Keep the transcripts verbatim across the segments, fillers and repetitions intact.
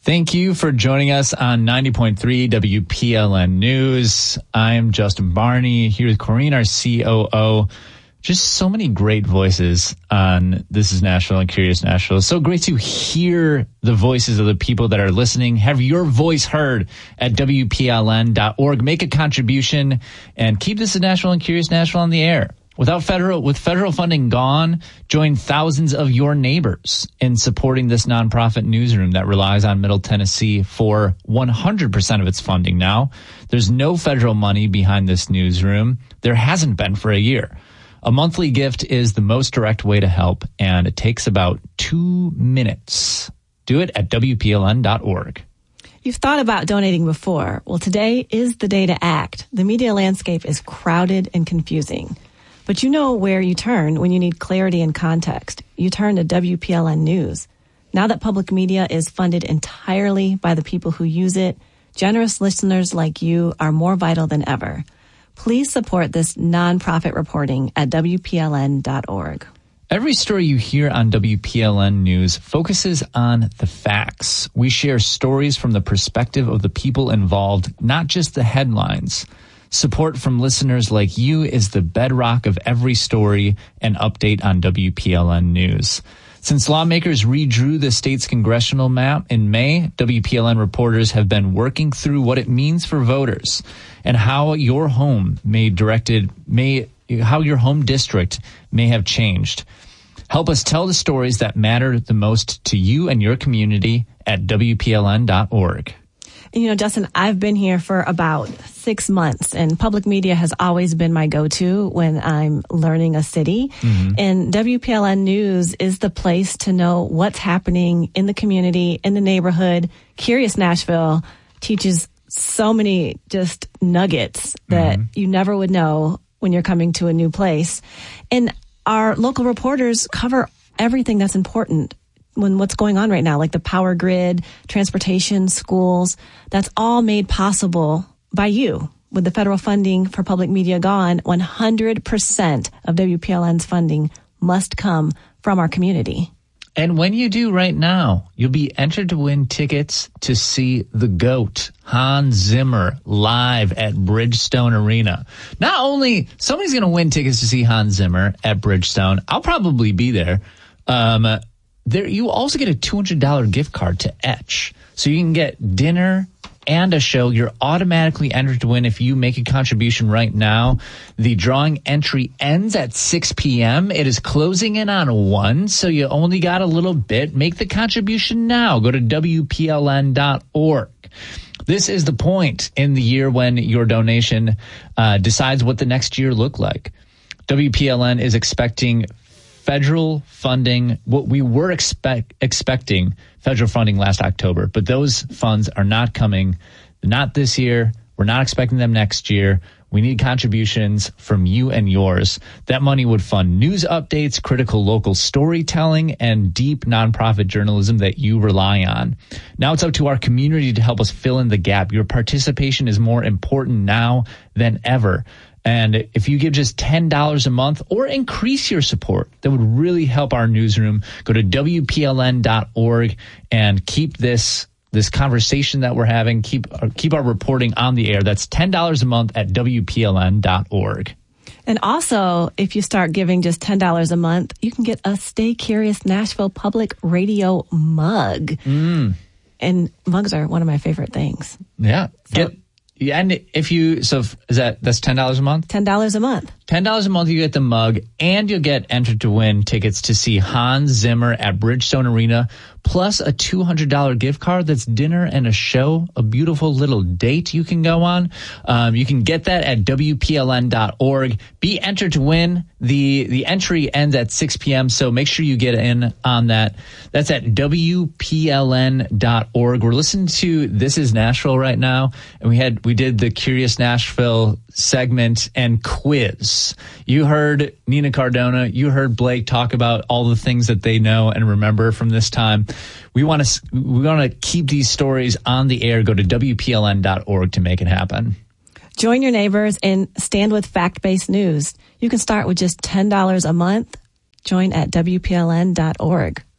Thank you for joining us on ninety point three W P L N News. I'm Justin Barney here with Corrine, our C O O. Just so many great voices on This is Nashville and Curious Nashville. So great to hear the voices of the people that are listening. Have your voice heard at W P L N dot org. Make a contribution and keep This is Nashville and Curious Nashville on the air. Without federal, with federal funding gone, join thousands of your neighbors in supporting this nonprofit newsroom that relies on Middle Tennessee for one hundred percent of its funding now. There's no federal money behind this newsroom. There hasn't been for a year. A monthly gift is the most direct way to help, and it takes about two minutes. Do it at W P L N dot org. You've thought about donating before. Well, today is the day to act. The media landscape is crowded and confusing. But you know where you turn when you need clarity and context. You turn to W P L N News. Now that public media is funded entirely by the people who use it, generous listeners like you are more vital than ever. Please support this nonprofit reporting at W P L N dot org. Every story you hear on W P L N News focuses on the facts. We share stories from the perspective of the people involved, not just the headlines. Support from listeners like you is the bedrock of every story and update on W P L N News. Since lawmakers redrew the state's congressional map in May, W P L N reporters have been working through what it means for voters and how your home may directed may how your home district may have changed. Help us tell the stories that matter the most to you and your community at W P L N dot org. You know, Justin, I've been here for about six months, and public media has always been my go-to when I'm learning a city. Mm-hmm. And W P L N News is the place to know what's happening in the community, in the neighborhood. Curious Nashville teaches so many just nuggets that mm-hmm. you never would know when you're coming to a new place. And our local reporters cover everything that's important when what's going on right now, like the power grid, transportation, schools. That's all made possible by you. With the federal funding for public media gone, one hundred percent of W P L N's funding must come from our community. And when you do right now, you'll be entered to win tickets to see the GOAT, Hans Zimmer, live at Bridgestone Arena. Not only somebody's going to win tickets to see Hans Zimmer at Bridgestone, I'll probably be there. Um, There, you also get a two hundred dollars gift card to Etch. So you can get dinner and a show. You're automatically entered to win if you make a contribution right now. The drawing entry ends at six p.m. It is closing in on one, so you only got a little bit. Make the contribution now. Go to W P L N dot org. This is the point in the year when your donation uh, decides what the next year look like. W P L N is expecting federal funding, what we were expect, expecting federal funding last October, but those funds are not coming, not this year. We're not expecting them next year. We need contributions from you and yours. That money would fund news updates, critical local storytelling, and deep nonprofit journalism that you rely on. Now it's up to our community to help us fill in the gap. Your participation is more important now than ever. And if you give just ten dollars a month or increase your support, that would really help our newsroom. Go to W P L N dot org and keep this this conversation that we're having, keep keep our reporting on the air. That's ten dollars a month at W P L N dot org. And also, if you start giving just ten dollars a month, you can get a Stay Curious Nashville Public Radio mug. Mm. And mugs are one of my favorite things. Yeah. So, get Yeah, and if you, so if, is that, that's ten dollars a month? ten dollars a month. ten dollars a month, you get the mug, and you'll get entered to win tickets to see Hans Zimmer at Bridgestone Arena, plus a two hundred dollars gift card that's dinner and a show, a beautiful little date you can go on. Um, you can get that at W P L N dot org. Be entered to win. The, the entry ends at six p.m., so make sure you get in on that. That's at W P L N dot org. We're listening to This is Nashville right now, and we had, we did the Curious Nashville segment and quiz. You heard Nina Cardona, you heard Blake talk about all the things that they know and remember from this time. We want to we want to keep these stories on the air. Go to W P L N dot org to make it happen. Join your neighbors and stand with fact-based news. You can start with just ten dollars a month. Join at W P L N dot org.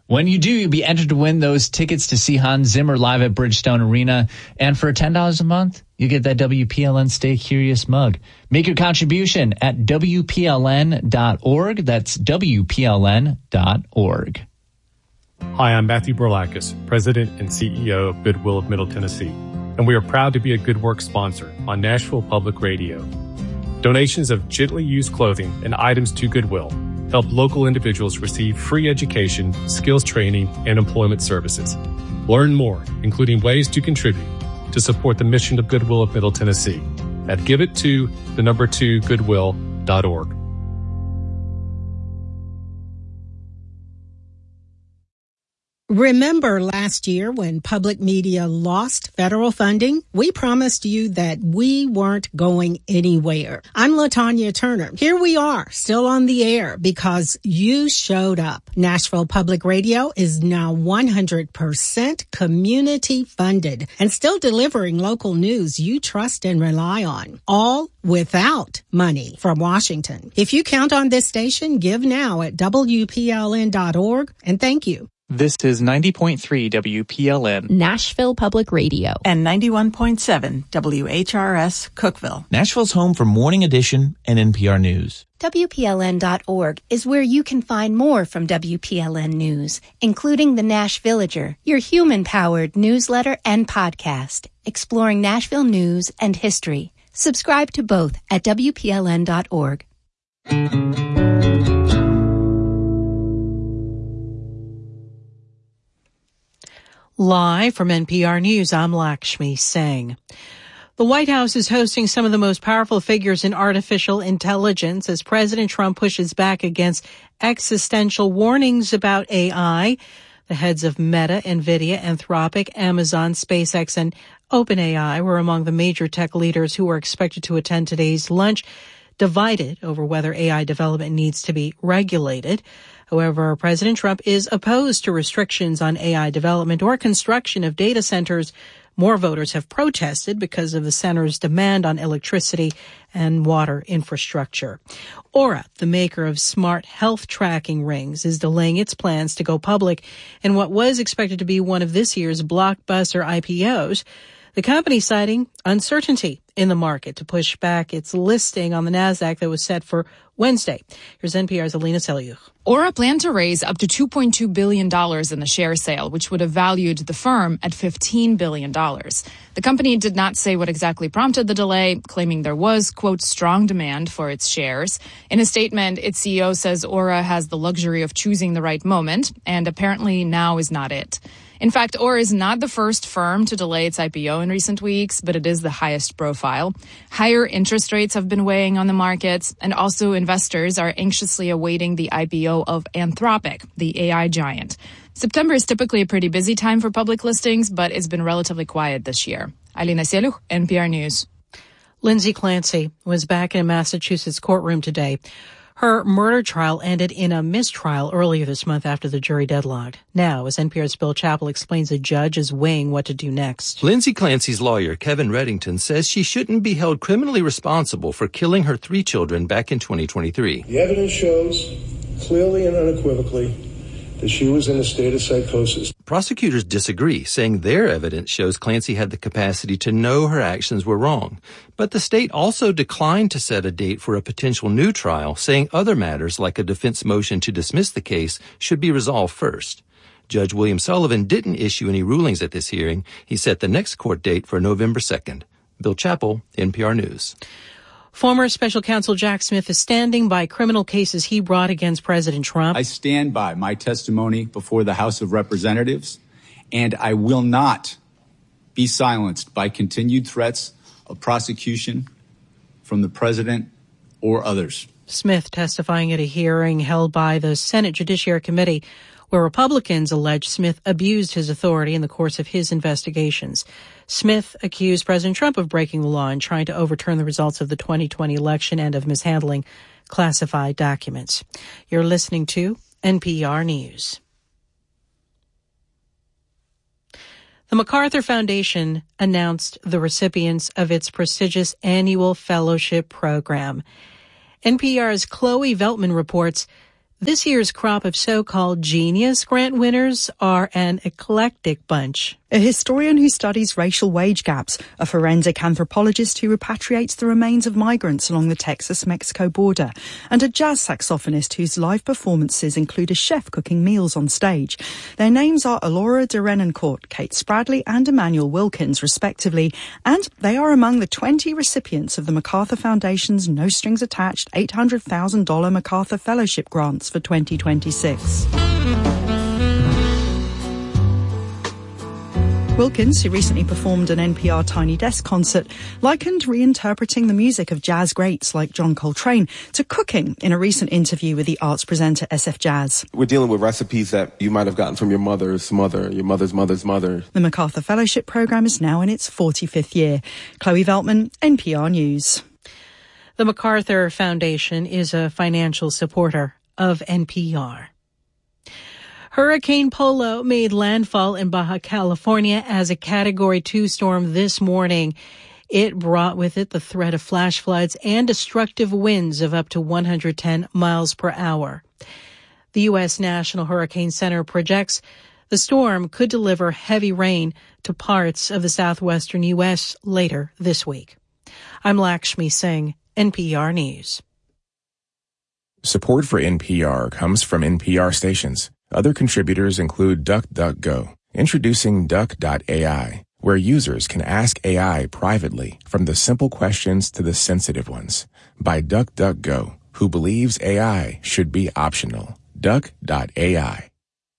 When you do, you'll be entered to win those tickets to see Hans Zimmer live at Bridgestone Arena. And for ten dollars a month, you get that W P L N Stay Curious mug. Make your contribution at W P L N dot org. That's W P L N dot org. Hi, I'm Matthew Borlakis, President and C E O of Goodwill of Middle Tennessee, and we are proud to be a Good Work sponsor on Nashville Public Radio. Donations of gently used clothing and items to Goodwill help local individuals receive free education, skills training, and employment services. Learn more, including ways to contribute to support the mission of Goodwill of Middle Tennessee at give it to the number two goodwill dot org. Remember last year when public media lost federal funding? We promised you that we weren't going anywhere. I'm LaTanya Turner. Here we are, still on the air because you showed up. Nashville Public Radio is now one hundred percent community funded and still delivering local news you trust and rely on, all without money from Washington. If you count on this station, give now at W P L N dot org, and thank you. This is ninety point three W P L N, Nashville Public Radio, and ninety-one point seven W H R S Cookeville, Nashville's home for Morning Edition and N P R News. W P L N dot org is where you can find more from W P L N News, including the Nash Villager, your human-powered newsletter and podcast, exploring Nashville news and history. Subscribe to both at W P L N dot org. Live from N P R News, I'm Lakshmi Singh. The White House is hosting some of the most powerful figures in artificial intelligence as President Trump pushes back against existential warnings about A I. The heads of Meta, NVIDIA, Anthropic, Amazon, SpaceX, and OpenAI were among the major tech leaders who were expected to attend today's lunch, divided over whether A I development needs to be regulated. However, President Trump is opposed to restrictions on A I development or construction of data centers. More voters have protested because of the center's demand on electricity and water infrastructure. Aura, the maker of smart health tracking rings, is delaying its plans to go public in what was expected to be one of this year's blockbuster I P Os. The company citing uncertainty in the market to push back its listing on the NASDAQ that was set for Wednesday. Here's N P R's Alina Selyukh. Aura planned to raise up to two point two billion dollars in the share sale, which would have valued the firm at fifteen billion dollars. The company did not say what exactly prompted the delay, claiming there was, quote, strong demand for its shares. In a statement, its C E O says Aura has the luxury of choosing the right moment, and apparently now is not it. In fact, Aura is not the first firm to delay its I P O in recent weeks, but it is the highest profile. Higher interest rates have been weighing on the markets, and also investors are anxiously awaiting the I P O of Anthropic, the A I giant. September is typically a pretty busy time for public listings, but it's been relatively quiet this year. Alina Selyukh, N P R News. Lindsay Clancy was back in a Massachusetts courtroom today. Her murder trial ended in a mistrial earlier this month after the jury deadlocked. Now, as N P R's Bill Chappell explains, the judge is weighing what to do next. Lindsay Clancy's lawyer, Kevin Reddington, says she shouldn't be held criminally responsible for killing her three children back in twenty twenty-three. The evidence shows clearly and unequivocally that she was in a state of psychosis. Prosecutors disagree, saying their evidence shows Clancy had the capacity to know her actions were wrong. But the state also declined to set a date for a potential new trial, saying other matters like a defense motion to dismiss the case should be resolved first. Judge William Sullivan didn't issue any rulings at this hearing. He set the next court date for November second. Bill Chappell, N P R News. Former Special Counsel Jack Smith is standing by criminal cases he brought against President Trump. I stand by my testimony before the House of Representatives, and I will not be silenced by continued threats of prosecution from the president or others. Smith testifying at a hearing held by the Senate Judiciary Committee, where Republicans allege Smith abused his authority in the course of his investigations. Smith accused President Trump of breaking the law and trying to overturn the results of the twenty twenty election and of mishandling classified documents. You're listening to N P R News. The MacArthur Foundation announced the recipients of its prestigious annual fellowship program. N P R's Chloe Veltman reports This year's crop of so-called Genius Grant winners are an eclectic bunch. A historian who studies racial wage gaps, a forensic anthropologist who repatriates the remains of migrants along the Texas-Mexico border, and a jazz saxophonist whose live performances include a chef cooking meals on stage. Their names are Alora de Renancourt, Kate Spradley and Emmanuel Wilkins, respectively, and they are among the twenty recipients of the MacArthur Foundation's No Strings Attached eight hundred thousand dollars MacArthur Fellowship grants for twenty twenty-six. Wilkins, who recently performed an N P R Tiny Desk concert, likened reinterpreting the music of jazz greats like John Coltrane to cooking in a recent interview with the arts presenter S F Jazz. We're dealing with recipes that you might have gotten from your mother's mother, your mother's mother's mother. The MacArthur Fellowship program is now in its forty-fifth year. Chloe Veltman, N P R News. The MacArthur Foundation is a financial supporter of N P R. Hurricane Polo made landfall in Baja California as a Category two storm this morning. It brought with it the threat of flash floods and destructive winds of up to one hundred ten miles per hour. The U S National Hurricane Center projects the storm could deliver heavy rain to parts of the southwestern U S later this week. I'm Lakshmi Singh, N P R News. Support for N P R comes from N P R stations. Other contributors include DuckDuckGo, introducing Duck dot A I, where users can ask A I privately from the simple questions to the sensitive ones, by DuckDuckGo, who believes A I should be optional. Duck dot A I.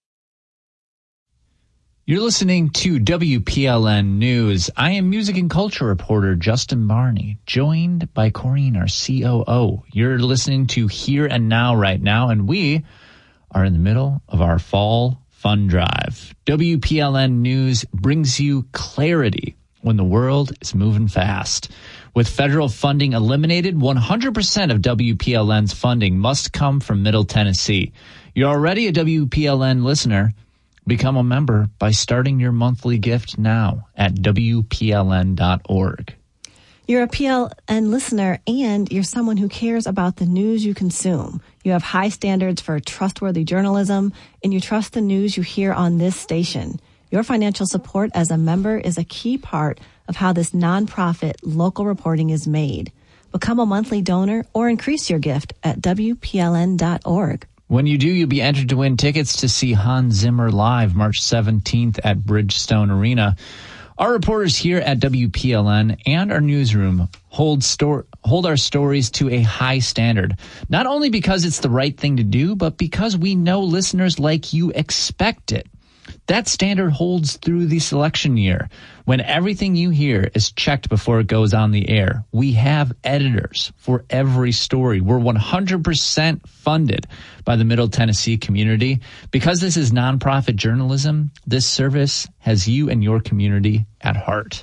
You're listening to W P L N News. I am music and culture reporter Justin Barney, joined by Corrine, our C O O. You're listening to Here and Now right now, and we are in the middle of our fall fund drive. W P L N News brings you clarity when the world is moving fast. With federal funding eliminated, one hundred percent of W P L N's funding must come from Middle Tennessee. You're already a W P L N listener. Become a member by starting your monthly gift now at W P L N dot org. You're a P L N listener and you're someone who cares about the news you consume. You have high standards for trustworthy journalism and you trust the news you hear on this station. Your financial support as a member is a key part of how this nonprofit local reporting is made. Become a monthly donor or increase your gift at W P L N dot org. When you do, you'll be entered to win tickets to see Hans Zimmer live March seventeenth at Bridgestone Arena. Our reporters here at W P L N and our newsroom hold sto- hold our stories to a high standard, not only because it's the right thing to do, but because we know listeners like you expect it. That standard holds through the selection year. When everything you hear is checked before it goes on the air, we have editors for every story. We're one hundred percent funded by the Middle Tennessee community. Because this is nonprofit journalism, this service has you and your community at heart.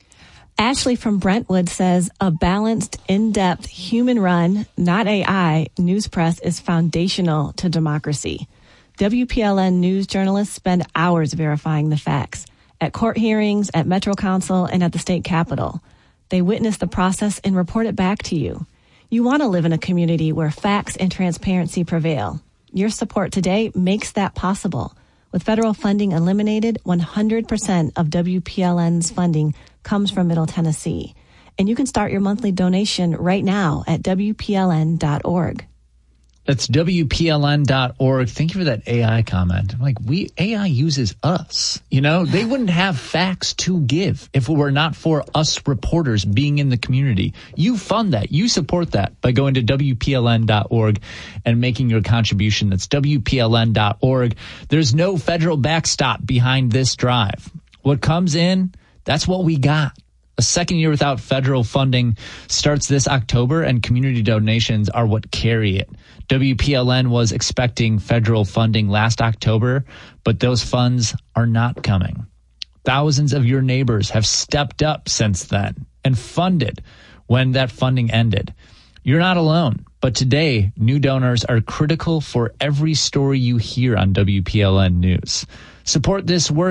Ashley from Brentwood says a balanced, in-depth, human-run, not A I, news press is foundational to democracy. W P L N news journalists spend hours verifying the facts at court hearings, at Metro Council, and at the state capitol. They witness the process and report it back to you. You want to live in a community where facts and transparency prevail. Your support today makes that possible. With federal funding eliminated, one hundred percent of W P L N's funding comes from Middle Tennessee. And you can start your monthly donation right now at W P L N dot org. That's W P L N dot org. Thank you for that A I comment. Like, we, A I uses us. You know, they wouldn't have facts to give if it were not for us reporters being in the community. You fund that. You support that by going to W P L N dot org and making your contribution. That's W P L N dot org. There's no federal backstop behind this drive. What comes in, that's what we got. A second year without federal funding starts this October, and community donations are what carry it. W P L N was expecting federal funding last October, but those funds are not coming. Thousands of your neighbors have stepped up since then and funded when that funding ended. You're not alone, but today, new donors are critical for every story you hear on W P L N News. Support this work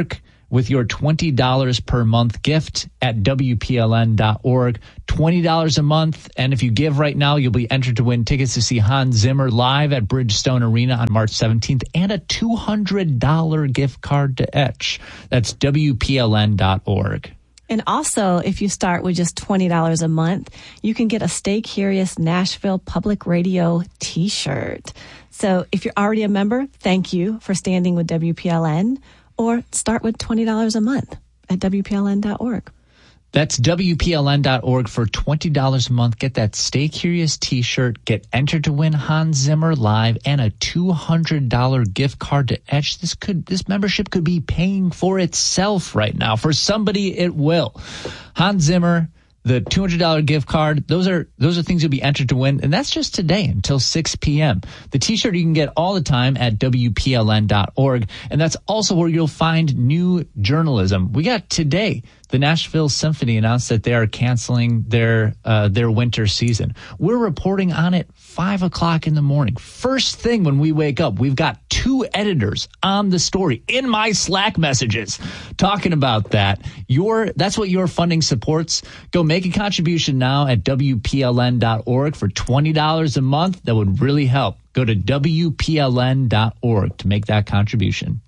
with your twenty dollars per month gift at W P L N dot org. twenty dollars a month. And if you give right now, you'll be entered to win tickets to see Hans Zimmer live at Bridgestone Arena on March seventeenth and a two hundred dollars gift card to Etch. That's W P L N dot org. And also, if you start with just twenty dollars a month, you can get a Stay Curious Nashville Public Radio t-shirt. So if you're already a member, thank you for standing with W P L N, or start with twenty dollars a month at W P L N dot org. That's W P L N dot org for twenty dollars a month. Get that Stay Curious t-shirt, get entered to win Hans Zimmer live, and a two hundred dollars gift card to Etch. This could, this membership could be paying for itself right now. For somebody, it will. Hans Zimmer, the two hundred dollars gift card, those are those are things you'll be entered to win, and that's just today until six p.m. The t-shirt you can get all the time at W P L N dot org, and that's also where you'll find new journalism. We got today, the Nashville Symphony announced that they are canceling their uh, their winter season. We're reporting on it five o'clock in the morning. First thing when we wake up, we've got two editors on the story in my Slack messages talking about that. Your that's what your funding supports. Go make a contribution now at W P L N dot org for twenty dollars a month. That would really help. Go to W P L N dot org to make that contribution.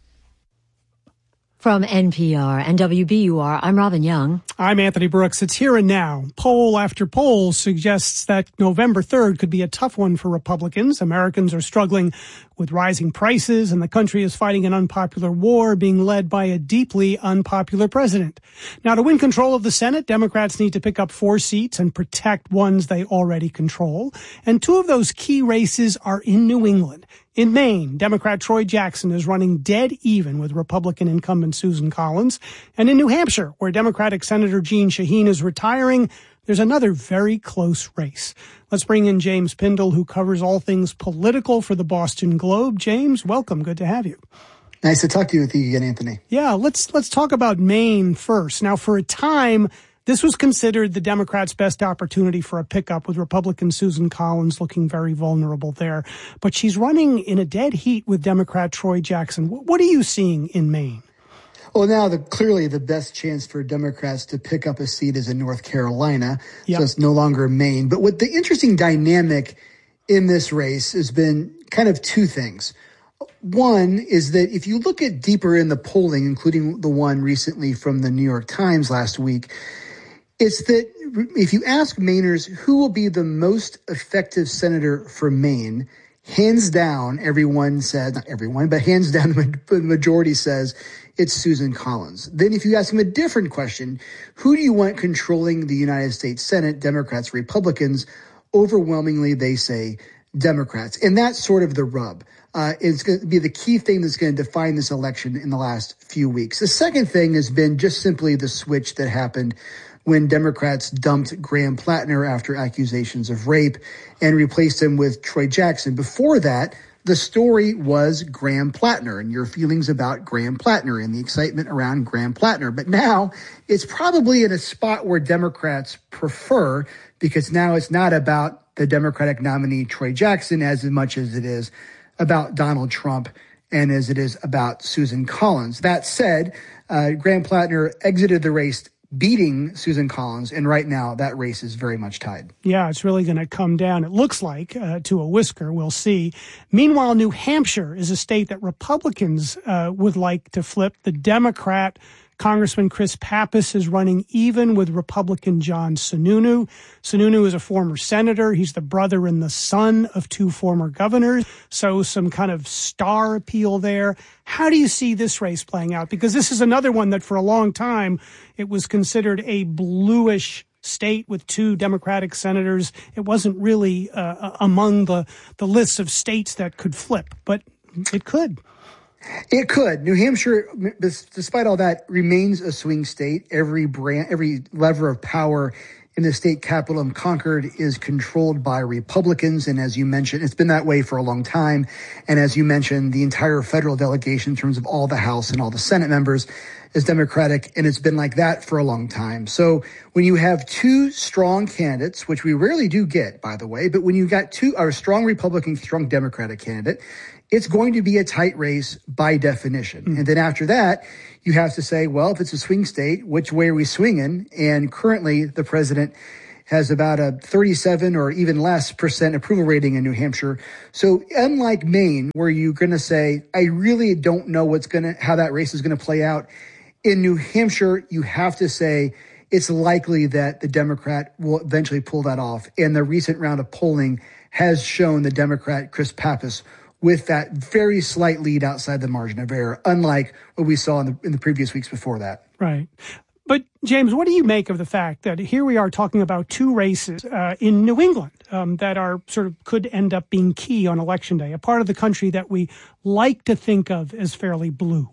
From N P R and W B U R, I'm Robin Young. I'm Anthony Brooks. It's Here and Now. Poll after poll suggests that November third could be a tough one for Republicans. Americans are struggling with rising prices, and the country is fighting an unpopular war being led by a deeply unpopular president. Now, to win control of the Senate, Democrats need to pick up four seats and protect ones they already control. And two of those key races are in New England. In Maine, Democrat Troy Jackson is running dead even with Republican incumbent Susan Collins. And in New Hampshire, where Democratic Senator Jeanne Shaheen is retiring, there's another very close race. Let's bring in James Pindell, who covers all things political for the Boston Globe. James, welcome. Good to have you. Nice to talk to you with you again, Anthony. Yeah, let's let's talk about Maine first. Now, for a time, this was considered the Democrats' best opportunity for a pickup, with Republican Susan Collins looking very vulnerable there. But she's running in a dead heat with Democrat Troy Jackson. What are you seeing in Maine? Well, now the, clearly the best chance for Democrats to pick up a seat is in North Carolina. Yep. So it's no longer Maine. But what the interesting dynamic in this race has been kind of two things. One is that if you look at deeper in the polling, including the one recently from the New York Times last week, it's that if you ask Mainers who will be the most effective senator for Maine, hands down, everyone said, not everyone, but hands down, the majority says it's Susan Collins. Then if you ask them a different question, who do you want controlling the United States Senate, Democrats, Republicans? Overwhelmingly, they say Democrats. And that's sort of the rub. Uh, it's going to be the key thing that's going to define this election in the last few weeks. The second thing has been just simply the switch that happened when Democrats dumped Graham Plattner after accusations of rape and replaced him with Troy Jackson. Before that, the story was Graham Plattner and your feelings about Graham Plattner and the excitement around Graham Plattner. But now it's probably in a spot where Democrats prefer, because now it's not about the Democratic nominee Troy Jackson as much as it is about Donald Trump and as it is about Susan Collins. That said, uh, Graham Plattner exited the race beating Susan Collins, and right now that race is very much tied. Yeah, it's really going to come down, it looks like, uh, to a whisker. We'll see. Meanwhile, New Hampshire is a state that Republicans uh, would like to flip. The Democrat Congressman Chris Pappas is running even with Republican John Sununu. Sununu is a former senator. He's the brother and the son of two former governors. So some kind of star appeal there. How do you see this race playing out? Because this is another one that for a long time it was considered a bluish state with two Democratic senators. It wasn't really uh, among the, the lists of states that could flip, but it could. It could. New Hampshire, despite all that, remains a swing state. Every brand, every lever of power in the state capital of Concord is controlled by Republicans. And as you mentioned, it's been that way for a long time. And as you mentioned, the entire federal delegation in terms of all the House and all the Senate members is Democratic. And it's been like that for a long time. So when you have two strong candidates, which we rarely do get, by the way, but when you got two, a strong Republican, strong Democratic candidate, it's going to be a tight race by definition. Mm. And then after that, you have to say, well, if it's a swing state, which way are we swinging? And currently the president has about a thirty-seven or even less percent approval rating in New Hampshire. So unlike Maine, where you're going to say, I really don't know what's going to, how that race is going to play out. In New Hampshire, you have to say it's likely that the Democrat will eventually pull that off. And the recent round of polling has shown the Democrat, Chris Pappas, with that very slight lead outside the margin of error, unlike what we saw in the, in the previous weeks before that. Right. But, James, what do you make of the fact that here we are talking about two races uh, in New England um, that are sort of could end up being key on Election Day, a part of the country that we like to think of as fairly blue?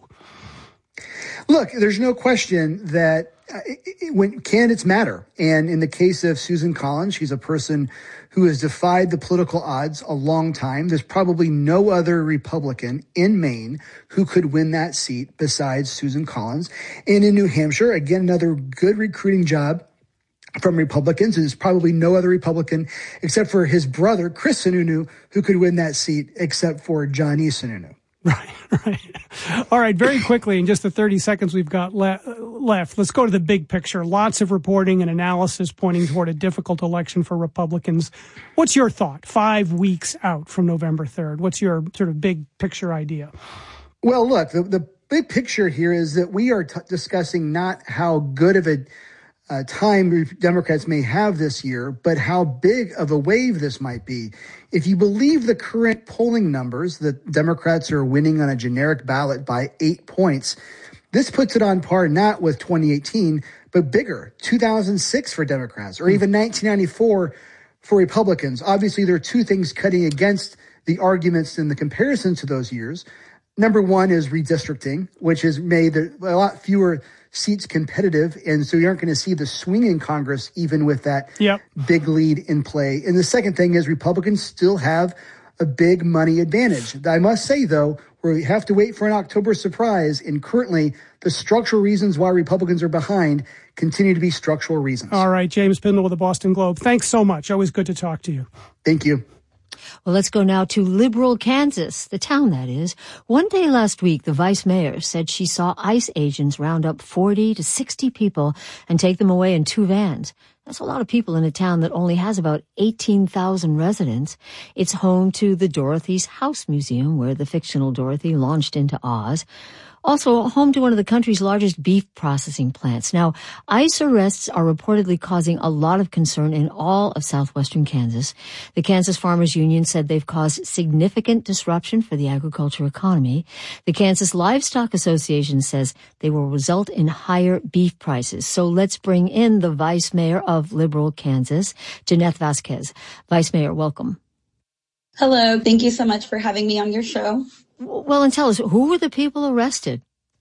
Look, there's no question that uh, it, when candidates matter. And in the case of Susan Collins, she's a person who has defied the political odds a long time. There's probably no other Republican in Maine who could win that seat besides Susan Collins. And in New Hampshire, again, another good recruiting job from Republicans. There's probably no other Republican except for his brother, Chris Sununu, who could win that seat except for Johnny Sununu. Right, right. All right, very quickly, in just the thirty seconds we've got le- left, let's go to the big picture. Lots of reporting and analysis pointing toward a difficult election for Republicans. What's your thought five weeks out from November third? What's your sort of big picture idea? Well, look, the, the big picture here is that we are t- discussing not how good of a Uh, time Democrats may have this year, but how big of a wave this might be. If you believe the current polling numbers, that Democrats are winning on a generic ballot by eight points, this puts it on par not with twenty eighteen, but bigger, two thousand six for Democrats, or even nineteen ninety-four for Republicans. Obviously, there are two things cutting against the arguments and the comparisons to those years. Number one is redistricting, which has made a lot fewer seats competitive, and so you aren't going to see the swing in Congress even with that yep. big lead in play. And the second thing is Republicans still have a big money advantage. I must say, though, we have to wait for an October surprise, and currently the structural reasons why Republicans are behind continue to be structural reasons. All right, James Pindell with the Boston Globe. Thanks so much. Always good to talk to you. Thank you. Well, let's go now to Liberal, Kansas, the town that is. One day last week, the vice mayor said she saw ICE agents round up forty to sixty people and take them away in two vans. That's a lot of people in a town that only has about eighteen thousand residents. It's home to the Dorothy's House Museum, where the fictional Dorothy launched into Oz. Also home to one of the country's largest beef processing plants. Now, ICE arrests are reportedly causing a lot of concern in all of southwestern Kansas. The Kansas Farmers Union said they've caused significant disruption for the agriculture economy. The Kansas Livestock Association says they will result in higher beef prices. So let's bring in the Vice Mayor of Liberal, Kansas, Jeanette Vasquez. Vice Mayor, welcome. Hello. Thank you so much for having me on your show. Well, and tell us, who were the people arrested?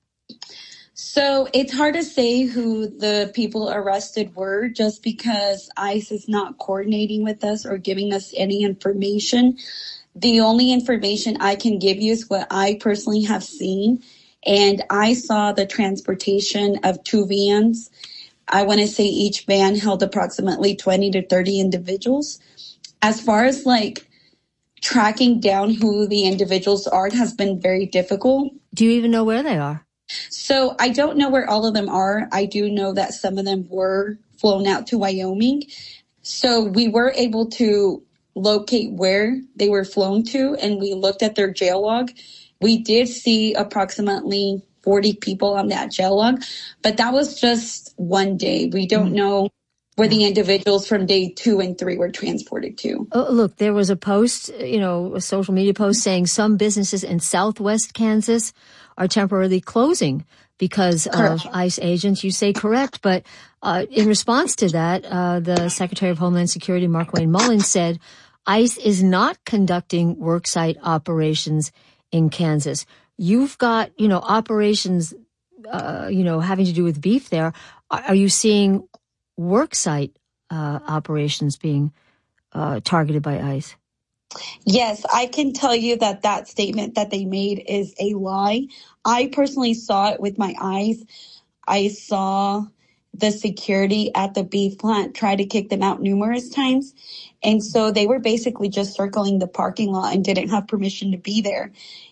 So it's hard to say who the people arrested were just because ICE is not coordinating with us or giving us any information. The only information I can give you is what I personally have seen. And I saw the transportation of two vans. I want to say each van held approximately twenty to thirty individuals. As far as like tracking down who the individuals are has been very difficult. Do you even know where they are? So I don't know where all of them are. I do know that some of them were flown out to Wyoming. So we were able to locate where they were flown to, and we looked at their jail log. We did see approximately forty people on that jail log, but that was just one day. We don't mm-hmm. know where the individuals from day two and three were transported to. Oh, look, there was a post, you know, a social media post saying some businesses in southwest Kansas are temporarily closing because correct. of ICE agents. You say correct, but uh, in response to that, uh, the Secretary of Homeland Security, Markwayne Mullins, said ICE is not conducting worksite operations in Kansas. You've got, you know, operations, uh, you know, having to do with beef there. Are, are you seeing worksite uh, operations being uh, targeted by ICE? Yes, I can tell you that that statement that they made is a lie. I personally saw it with my eyes. I saw the security at the beef plant tried to kick them out numerous times. And so they were basically just circling the parking lot and didn't have permission to be there.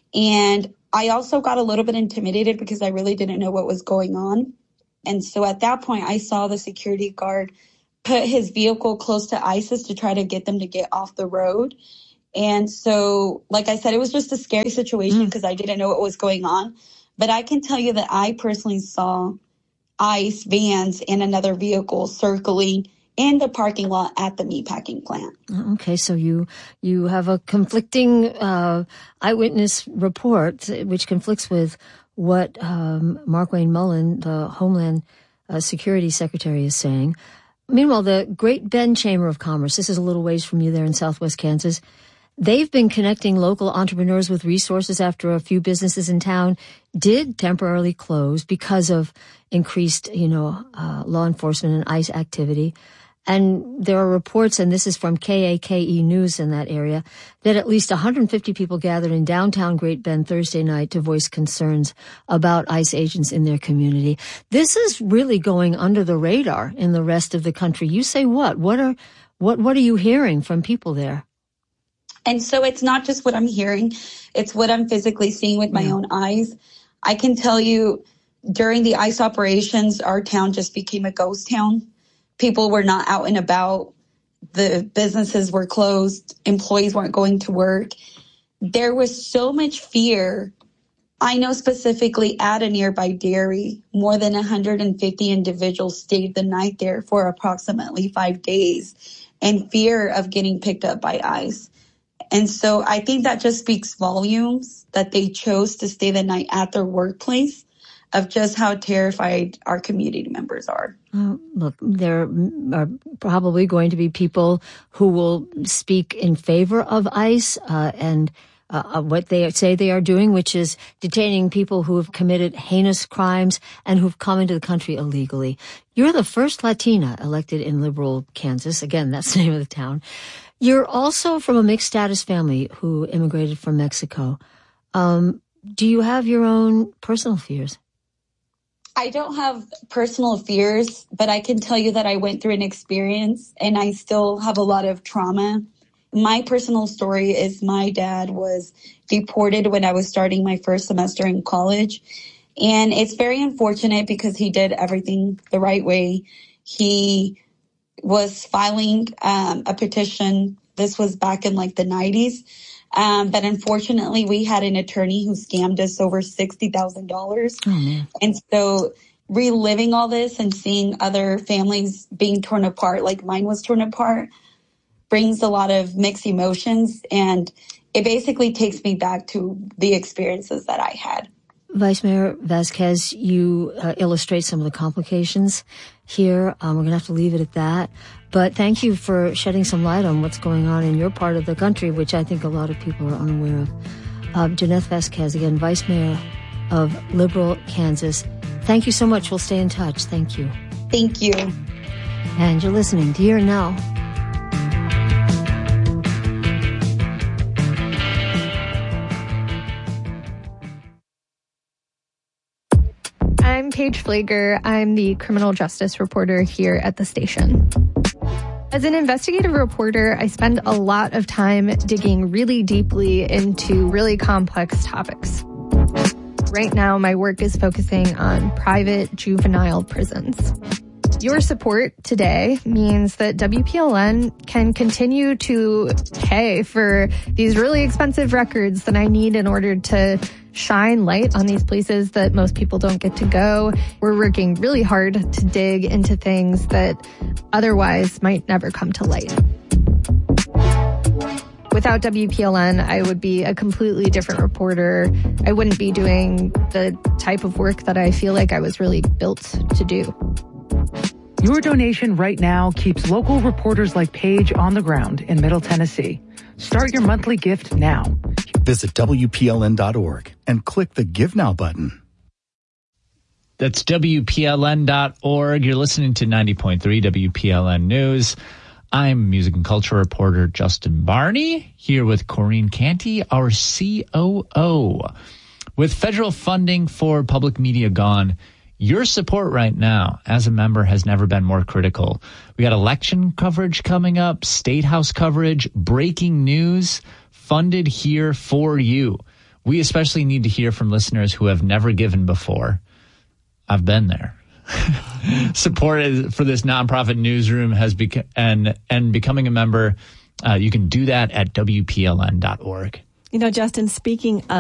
And I also got a little bit intimidated because I really didn't know what was going on. And so at that point, I saw the security guard put his vehicle close to ISIS to try to get them to get off the road. And so, like I said, it was just a scary situation because I didn't know what was going on. But I can tell you that I personally saw ICE vans and another vehicle circling in the parking lot at the meatpacking plant. Okay, so you you have a conflicting uh, eyewitness report, which conflicts with what um, Markwayne Mullin, the Homeland uh, Security Secretary, is saying. Meanwhile, the Great Bend Chamber of Commerce, this is a little ways from you there in southwest Kansas, they've been connecting local entrepreneurs with resources after a few businesses in town did temporarily close because of increased, you know, uh, law enforcement and ICE activity. And there are reports, and this is from K A K E News in that area, that at least one hundred fifty people gathered in downtown Great Bend Thursday night to voice concerns about ICE agents in their community. This is really going under the radar in the rest of the country. You say what? What are what what are you hearing from people there? And so it's not just what I'm hearing, it's what I'm physically seeing with my yeah. own eyes. I can tell you during the ICE operations, our town just became a ghost town. People were not out and about. The businesses were closed. Employees weren't going to work. There was so much fear. I know specifically at a nearby dairy, more than one hundred fifty individuals stayed the night there for approximately five days in fear of getting picked up by ICE. And so I think that just speaks volumes that they chose to stay the night at their workplace, of just how terrified our community members are. Uh, look, there are probably going to be people who will speak in favor of ICE uh, and uh, what they say they are doing, which is detaining people who have committed heinous crimes and who've come into the country illegally. You're the first Latina elected in liberal Kansas. Again, that's the name of the town. You're also from a mixed status family who immigrated from Mexico. Um, do you have your own personal fears? I don't have personal fears, but I can tell you that I went through an experience and I still have a lot of trauma. My personal story is my dad was deported when I was starting my first semester in college. And it's very unfortunate because he did everything the right way. He was filing um, a petition. This was back in like the nineties. Um, but unfortunately, we had an attorney who scammed us over sixty thousand dollars. Oh, and so reliving all this and seeing other families being torn apart, like mine was torn apart, brings a lot of mixed emotions. And it basically takes me back to the experiences that I had. Vice Mayor Vasquez, you uh, illustrate some of the complications here. Um, we're going to have to leave it at that. But thank you for shedding some light on what's going on in your part of the country, which I think a lot of people are unaware of. Uh, Janeth Vasquez, again, Vice Mayor of Liberal Kansas. Thank you so much. We'll stay in touch. Thank you. Thank you. And you're listening to Here and Now. I'm Paige Flager. I'm the criminal justice reporter here at the station. As an investigative reporter, I spend a lot of time digging really deeply into really complex topics. Right now, my work is focusing on private juvenile prisons. Your support today means that W P L N can continue to pay for these really expensive records that I need in order to shine light on these places that most people don't get to go. We're working really hard to dig into things that otherwise might never come to light. Without W P L N, I would be a completely different reporter. I wouldn't be doing the type of work that I feel like I was really built to do. Your donation right now keeps local reporters like Paige on the ground in Middle Tennessee. Start your monthly gift now. Visit W P L N dot org and click the Give Now button. That's W P L N dot org. You're listening to ninety point three W P L N News. I'm music and culture reporter Justin Barney, here with Corinne Canty, our C O O. With federal funding for public media gone, Your support right now as a member has never been more critical. We got election coverage coming up, state house coverage, breaking news, funded here for you. We especially need to hear from listeners who have never given before. I've been there. Support for this nonprofit newsroom has become, and, and becoming a member, uh, you can do that at W P L N dot org. You know, Justin, speaking of